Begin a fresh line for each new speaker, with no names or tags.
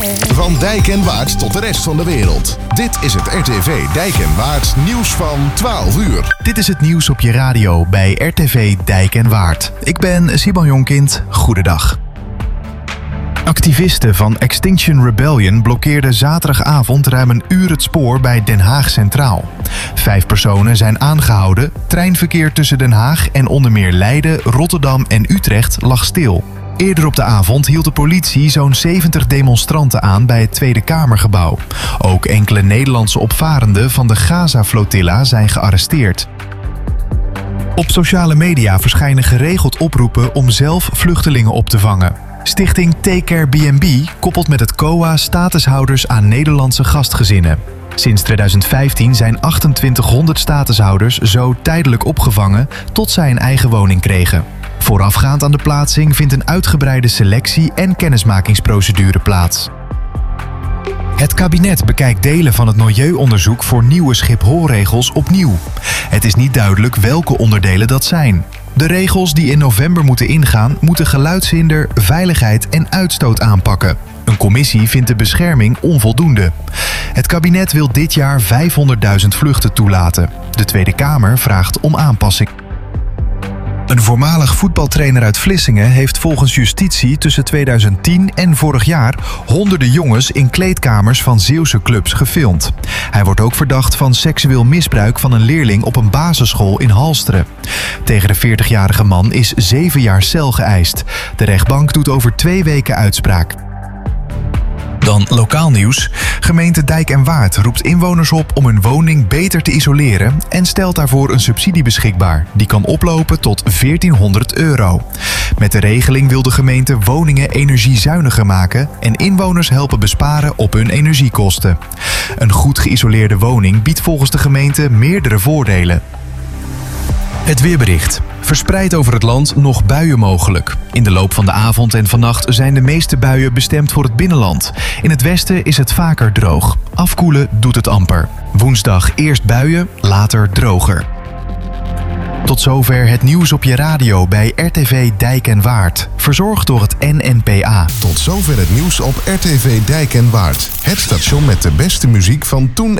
Van Dijk en Waard tot de rest van de wereld. Dit is het RTV Dijk en Waard nieuws van 12 uur.
Dit is het nieuws op je radio bij RTV Dijk en Waard. Ik ben Simon Jonkind. Goedendag. Activisten van Extinction Rebellion blokkeerden zaterdagavond ruim een uur het spoor bij Den Haag Centraal. 5 personen zijn aangehouden. Treinverkeer tussen Den Haag en onder meer Leiden, Rotterdam en Utrecht lag stil. Eerder op de avond hield de politie zo'n 70 demonstranten aan bij het Tweede Kamergebouw. Ook enkele Nederlandse opvarenden van de Gaza-flotilla zijn gearresteerd. Op sociale media verschijnen geregeld oproepen om zelf vluchtelingen op te vangen. Stichting Take Care B&B koppelt met het COA statushouders aan Nederlandse gastgezinnen. Sinds 2015 zijn 2800 statushouders zo tijdelijk opgevangen tot zij een eigen woning kregen. Voorafgaand aan de plaatsing vindt een uitgebreide selectie en kennismakingsprocedure plaats. Het kabinet bekijkt delen van het milieuonderzoek voor nieuwe Schipholregels opnieuw. Het is niet duidelijk welke onderdelen dat zijn. De regels die in november moeten ingaan, moeten geluidshinder, veiligheid en uitstoot aanpakken. Een commissie vindt de bescherming onvoldoende. Het kabinet wil dit jaar 500.000 vluchten toelaten. De Tweede Kamer vraagt om aanpassing. Een voormalig voetbaltrainer uit Vlissingen heeft volgens justitie tussen 2010 en vorig jaar honderden jongens in kleedkamers van Zeeuwse clubs gefilmd. Hij wordt ook verdacht van seksueel misbruik van een leerling op een basisschool in Halsteren. Tegen de 40-jarige man is 7 jaar cel geëist. De rechtbank doet over 2 weken uitspraak. Dan lokaal nieuws. Gemeente Dijk en Waard roept inwoners op om hun woning beter te isoleren en stelt daarvoor een subsidie beschikbaar. Die kan oplopen tot €1400. Met de regeling wil de gemeente woningen energiezuiniger maken en inwoners helpen besparen op hun energiekosten. Een goed geïsoleerde woning biedt volgens de gemeente meerdere voordelen. Het weerbericht. Verspreid over het land nog buien mogelijk. In de loop van de avond en vannacht zijn de meeste buien bestemd voor het binnenland. In het westen is het vaker droog. Afkoelen doet het amper. Woensdag eerst buien, later droger. Tot zover het nieuws op je radio bij RTV Dijk en Waard. Verzorgd door het NNPA.
Tot zover het nieuws op RTV Dijk en Waard. Het station met de beste muziek van toen